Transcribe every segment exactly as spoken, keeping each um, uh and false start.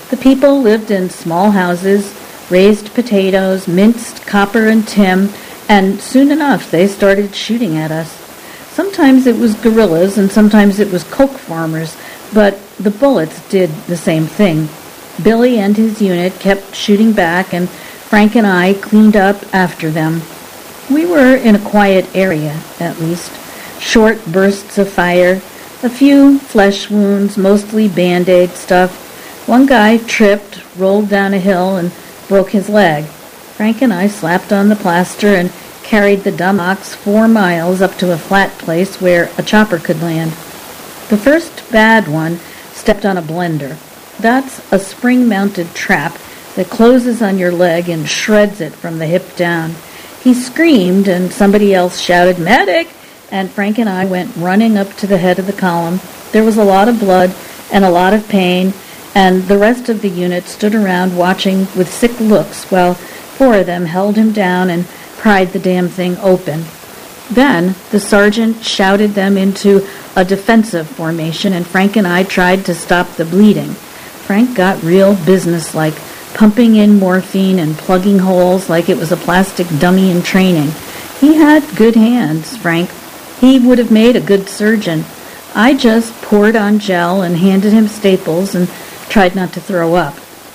The people lived in small houses, raised potatoes, minced copper and tin, and soon enough they started shooting at us. Sometimes it was guerrillas and sometimes it was coke farmers, but the bullets did the same thing. Billy and his unit kept shooting back, and Frank and I cleaned up after them. We were in a quiet area, at least. Short bursts of fire, a few flesh wounds, mostly Band-Aid stuff. One guy tripped, rolled down a hill, and broke his leg. Frank and I slapped on the plaster and carried the dumb ox four miles up to a flat place where a chopper could land. The first bad one stepped on a blender. That's a spring-mounted trap that closes on your leg and shreds it from the hip down. He screamed, and somebody else shouted, "Medic!" And Frank and I went running up to the head of the column. There was a lot of blood and a lot of pain, and the rest of the unit stood around watching with sick looks while four of them held him down and pried the damn thing open. Then the sergeant shouted them into a defensive formation, and Frank and I tried to stop the bleeding. Frank got real businesslike, pumping in morphine and plugging holes like it was a plastic dummy in training. He had good hands, Frank. He would have made a good surgeon. I just poured on gel and handed him staples and tried not to throw up.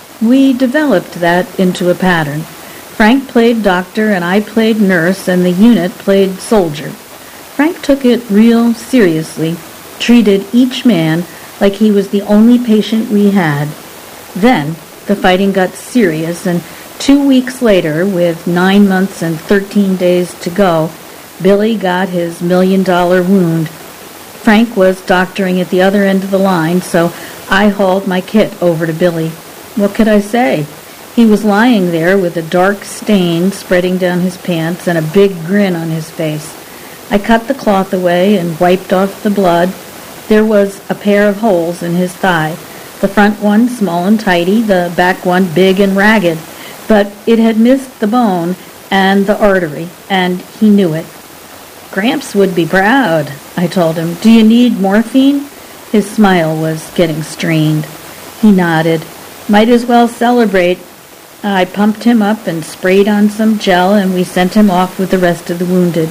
We developed that into a pattern. Frank played doctor and I played nurse, and the unit played soldier. Frank took it real seriously, treated each man like he was the only patient we had. Then the fighting got serious, and two weeks later, with nine months and thirteen days to go, Billy got his million-dollar wound. Frank was doctoring at the other end of the line, so I hauled my kit over to Billy. What could I say? He was lying there with a dark stain spreading down his pants and a big grin on his face. I cut the cloth away and wiped off the blood. There was a pair of holes in his thigh. The front one small and tidy, the back one big and ragged. But it had missed the bone and the artery, and he knew it. "Gramps would be proud," I told him. "Do you need morphine?" His smile was getting strained. He nodded. "Might as well celebrate." I pumped him up and sprayed on some gel, and we sent him off with the rest of the wounded.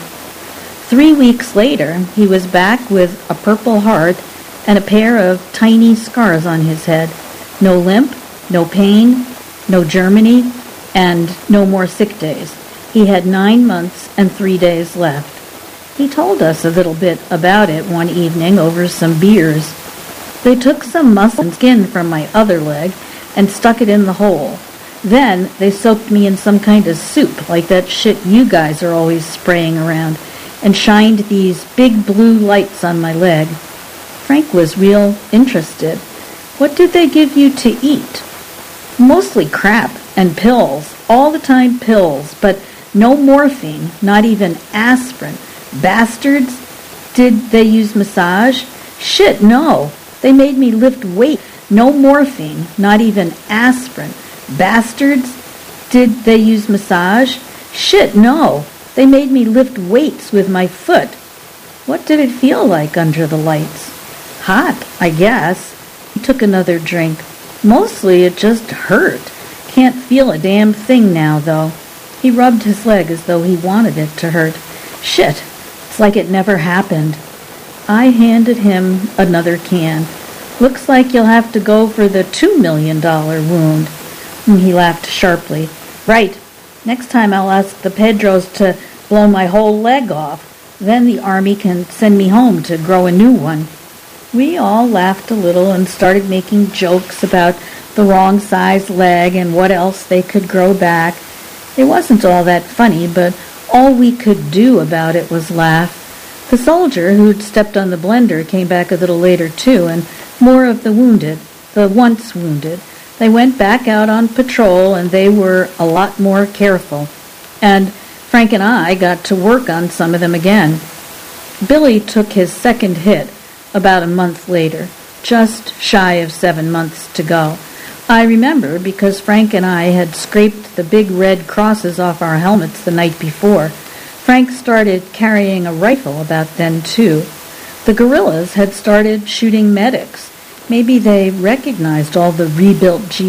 Three weeks later, he was back with a Purple Heart and a pair of tiny scars on his head. No limp, no pain, no Germany, and no more sick days. He had nine months and three days left. He told us a little bit about it one evening over some beers. They took some muscle and skin from my other leg and stuck it in the hole. Then they soaked me in some kind of soup, like that shit you guys are always spraying around, and shined these big blue lights on my leg. Frank was real interested. "What did they give you to eat?" "Mostly crap and pills, all the time pills, but no morphine, not even aspirin. Bastards." "Did they use massage?" "Shit, no. They made me lift weight. No morphine, not even aspirin. Bastards." "Did they use massage?" "Shit, no. They made me lift weights with my foot." "What did it feel like under the lights?" "Hot, I guess." He took another drink. "Mostly it just hurt. Can't feel a damn thing now, though." He rubbed his leg as though he wanted it to hurt. "Shit, it's like it never happened." I handed him another can. "Looks like you'll have to go for the two million dollar wound." He laughed sharply. "Right. Next time I'll ask the Pedros to blow my whole leg off. Then the army can send me home to grow a new one." We all laughed a little and started making jokes about the wrong size leg and what else they could grow back. It wasn't all that funny, but all we could do about it was laugh. The soldier who'd stepped on the blender came back a little later too, and more of the wounded, the once wounded. They went back out on patrol, and they were a lot more careful. And Frank and I got to work on some of them again. Billy took his second hit about a month later, just shy of seven months to go. I remember because Frank and I had scraped the big red crosses off our helmets the night before. Frank started carrying a rifle about then, too. The guerrillas had started shooting medics. Maybe they recognized all the rebuilt G